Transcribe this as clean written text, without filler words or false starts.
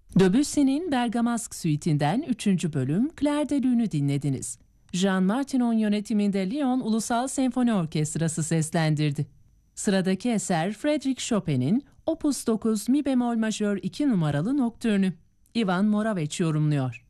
Debussy'nin Bergamask Suite'inden 3. bölüm Clair de Lune'ü dinlediniz. Jean Martinon yönetiminde Lyon Ulusal Senfoni Orkestrası seslendirdi. Sıradaki eser Frédéric Chopin'in Opus 9 Mi bemol majör 2 numaralı noktürnü. Ivan Moravec yorumluyor.